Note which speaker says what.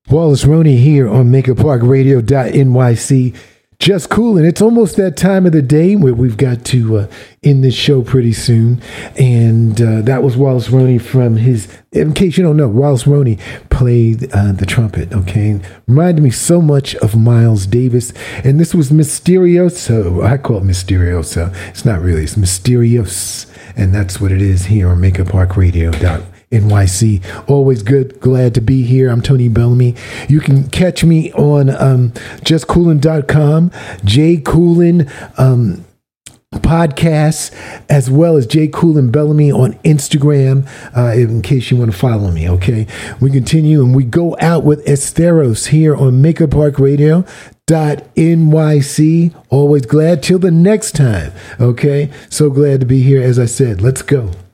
Speaker 1: Wallace Roney here on MakerParkRadio.nyc. Just cool, and it's almost that time of the day where we've got to end this show pretty soon. And that was Wallace Roney from his, in case you don't know, Wallace Roney played the trumpet, okay? Reminded me so much of Miles Davis. And this was Mysterioso. I call it Mysterioso. It's not really, it's Mysterious. And that's what it is here on MakerParkRadio.nyc. Always glad to be here. I'm Tony Bellamy. You can catch me on justcoolin.com, jcoolin podcasts, as well as jcoolin Bellamy on Instagram, in case you want to follow me, okay? We continue and we go out with Esteros here on MakerParkRadio.nyc. Always glad till the next time, okay? So glad to be here. As I said, let's go.